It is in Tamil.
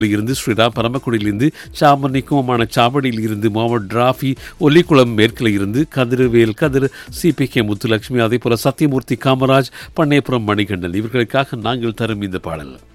இருந்து ஸ்ரீராம், பரமக்குடியிலிருந்து சாமர்னி, குமமான சாவடியில் இருந்து முகமது ராஃபி, ஒல்லிக்குளம் மேற்கில் இருந்து கதிர் CPK முத்துலட்சுமி, அதே போல சத்தியமூர்த்தி, காமராஜ், பண்ணையபுரம் மணிகண்டன், இவர்களுக்காக நாங்கள் தரும் இந்த பாடல்.